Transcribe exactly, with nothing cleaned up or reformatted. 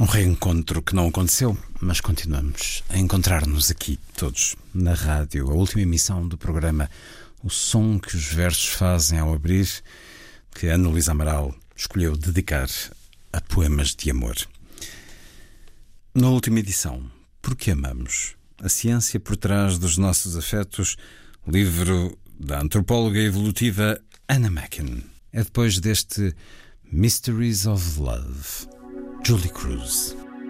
reencontro que não aconteceu, mas continuamos a encontrar-nos aqui, todos, na rádio. A última emissão do programa O Som que os Versos Fazem ao Abrir, que Ana Luísa Amaral escolheu dedicar a poemas de amor. Na última edição, Por que Amamos? A ciência por trás dos nossos afetos, livro da antropóloga evolutiva Anna Macken. É depois deste Mysteries of Love, Julie Cruz.